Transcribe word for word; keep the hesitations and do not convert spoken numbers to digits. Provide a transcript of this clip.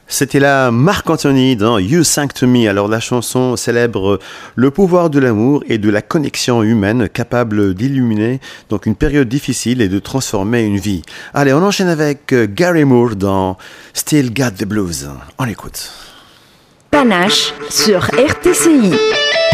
C'était là Marc Anthony dans You Sang to Me. Alors la chanson célèbre le pouvoir de l'amour et de la connexion humaine capable d'illuminer donc une période difficile et de transformer une vie. Allez, on enchaîne avec Gary Moore dans Still Got the Blues. On écoute. Panache sur R T C I.